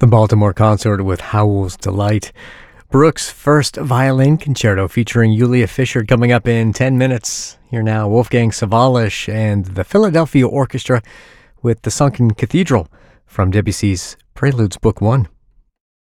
The Baltimore Consort with Howell's Delight. Brooks' first violin concerto featuring Yulia Fischer coming up in 10 minutes. Here now, Wolfgang Sawallisch and the Philadelphia Orchestra with The Sunken Cathedral from Debussy's Preludes Book 1.